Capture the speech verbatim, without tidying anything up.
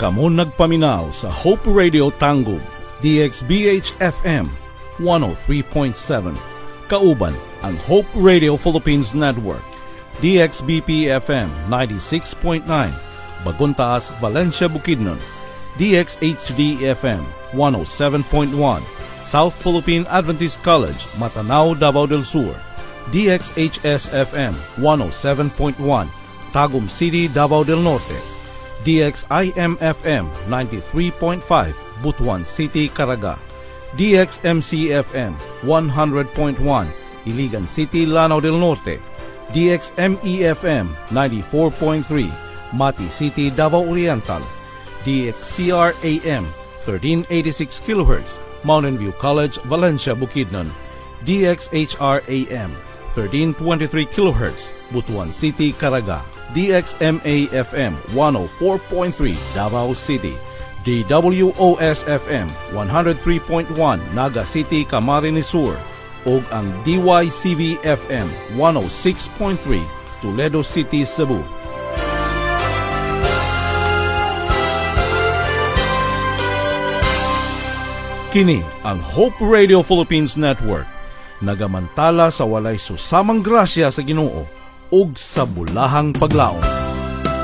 Kamo nagpaminaw sa Hope Radio Tangub, D X B H F M one oh three point seven. Kauban ang Hope Radio Philippines Network, D X B P F M ninety-six point nine. Baguntaas, Valencia, Bukidnon, D X H D F M one oh seven point one. South Philippine Adventist College, Matanao, Davao del Sur, D X H S F M one oh seven point one. Tagum City, Davao del Norte, D X I M F M ninety-three point five, Butuan City, Caraga, D X M C F M one hundred point one, Iligan City, Lanao del Norte, D X M E F M ninety-four point three, Mati City, Davao Oriental, D X C R A M thirteen eighty-six kilohertz, Mountain View College, Valencia, Bukidnon, D X H R A M thirteen twenty-three kilohertz, Butuan City, Caraga, D X M A F M one oh four point three, Davao City, D W O S F M one oh three point one, Naga City, Camarines Sur, ug ang D Y C V F M one oh six point three, Toledo City, Cebu. Kini ang Hope Radio Philippines Network, nagamantala sa walay susamang grasya sa Ginoo ug sa bulahang paglaom.